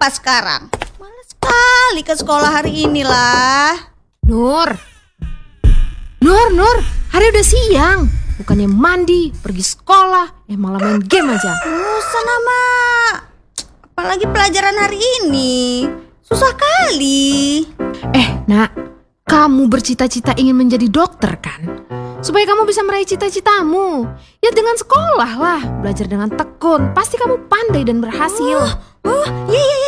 sekolah sekarang. Males sekali ke sekolah hari ini lah. Nur, hari udah siang. Bukannya mandi, pergi sekolah, malah main game aja. Bosan ama. Apalagi pelajaran hari ini. Susah kali. Nak, kamu bercita-cita ingin menjadi dokter kan? Supaya kamu bisa meraih cita-citamu. Ya dengan sekolah lah, belajar dengan tekun. Pasti kamu pandai dan berhasil. Iya.